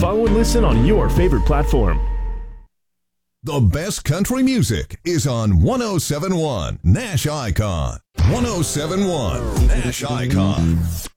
Follow and listen on your favorite platform. The best country music is on 107.1 Nash Icon. 107.1 Nash Icon.